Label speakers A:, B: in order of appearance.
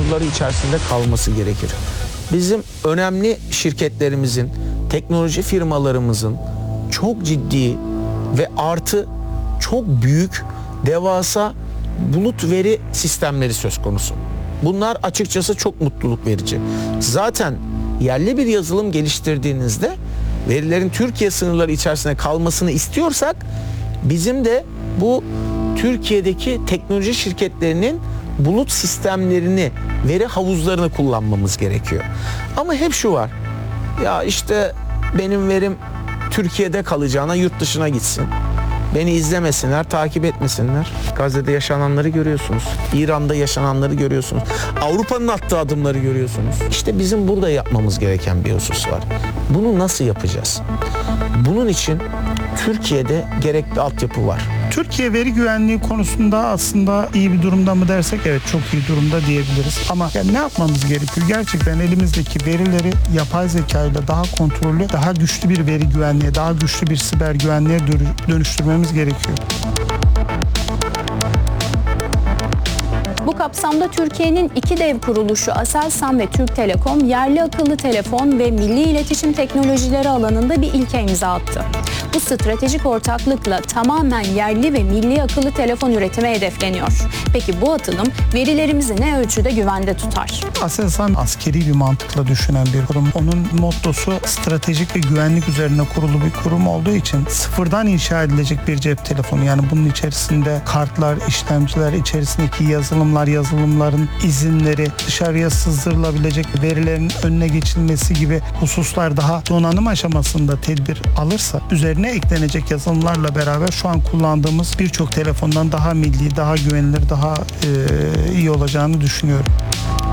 A: sınırları içerisinde kalması gerekir. Bizim önemli şirketlerimizin, teknoloji firmalarımızın çok ciddi ve artı çok büyük, devasa bulut veri sistemleri söz konusu. Bunlar açıkçası çok mutluluk verici. Zaten yerli bir yazılım geliştirdiğinizde verilerin Türkiye sınırları içerisinde kalmasını istiyorsak bizim de bu Türkiye'deki teknoloji şirketlerinin bulut sistemlerini, veri havuzlarını kullanmamız gerekiyor. Ama hep şu var. Ya işte benim verim Türkiye'de kalacağına yurt dışına gitsin. Beni izlemesinler, takip etmesinler. Gazze'de yaşananları görüyorsunuz. İran'da yaşananları görüyorsunuz. Avrupa'nın attığı adımları görüyorsunuz. İşte bizim burada yapmamız gereken bir husus var. Bunu nasıl yapacağız? Bunun için Türkiye'de gerekli altyapı var.
B: Türkiye veri güvenliği konusunda aslında iyi bir durumda mı dersek evet çok iyi durumda diyebiliriz. Ama yani ne yapmamız gerekiyor? Gerçekten elimizdeki verileri yapay zeka ile daha kontrollü, daha güçlü bir veri güvenliğe, daha güçlü bir siber güvenliğe dönüştürmemiz gerekiyor.
C: Bu kapsamda Türkiye'nin iki dev kuruluşu Aselsan ve Türk Telekom yerli akıllı telefon ve milli iletişim teknolojileri alanında bir ilke imza attı. Bu stratejik ortaklıkla tamamen yerli ve milli akıllı telefon üretimi hedefleniyor. Peki bu atılım verilerimizi ne ölçüde güvende tutar?
B: Aselsan askeri bir mantıkla düşünen bir kurum. Onun mottosu stratejik ve güvenlik üzerine kurulu bir kurum olduğu için sıfırdan inşa edilecek bir cep telefonu. Yani bunun içerisinde kartlar, işlemciler, içerisindeki yazılımların izinleri, dışarıya sızdırılabilecek verilerin önüne geçilmesi gibi hususlar daha donanım aşamasında tedbir alırsa üzerine eklenecek yazılımlarla beraber şu an kullandığımız birçok telefondan daha milli, daha güvenilir, daha iyi olacağını düşünüyorum.